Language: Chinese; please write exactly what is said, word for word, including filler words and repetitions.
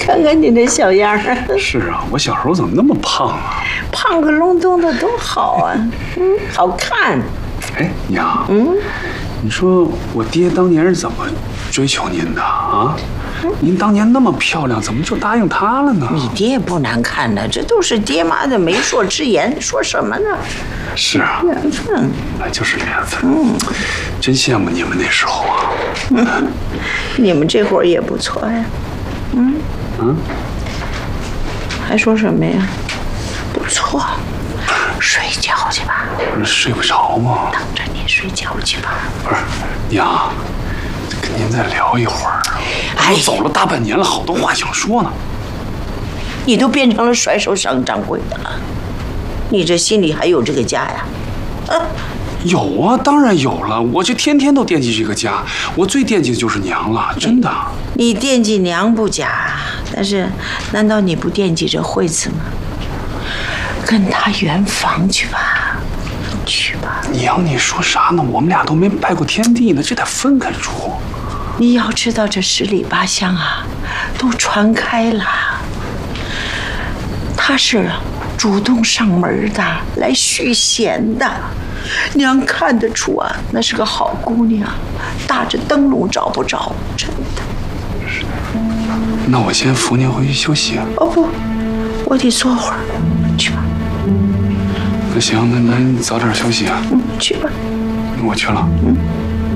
看看你那小样儿。 是啊，我小时候怎么那么胖啊？ 胖个隆咚的多好啊，嗯，好看。 哎，娘，嗯，你说我爹当年是怎么追求您的啊？您当年那么漂亮，怎么就答应他了呢？ 你爹不难看的，这都是爹妈的媒妁之言，说什么呢？ 是啊， 缘分， 那就是缘分。嗯，真羡慕你们那时候啊。 嗯，你们这会儿也不错呀。嗯嗯，还说什么呀？不错，睡觉去吧。 睡不着吗？ 等着你睡觉去吧。 不是，娘。跟您再聊一会儿，我走了大半年了，好多话想说呢。 你都变成了甩手掌掌柜的了，你这心里还有这个家呀？啊， 有啊，当然有了。我这天天都惦记这个家，我最惦记的就是娘了，真的。 你惦记娘不假，但是难道你不惦记着惠子吗？跟他圆房去吧，去吧。 娘，你说啥呢？我们俩都没拜过天地呢，这得分开住。 你要知道，这十里八乡啊，都传开了。他是主动上门的，来续弦的。娘看得出啊，那是个好姑娘，打着灯笼找不着，真的。 那我先扶您回去休息啊。 哦不，我得坐会儿，去吧。 那行，那那你早点休息啊。 嗯，去吧。 我去了。 嗯。